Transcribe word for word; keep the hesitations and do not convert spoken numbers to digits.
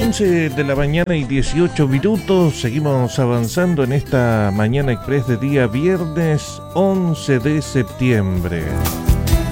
once de la mañana y dieciocho minutos, seguimos avanzando en esta Mañana Express de día viernes once de septiembre.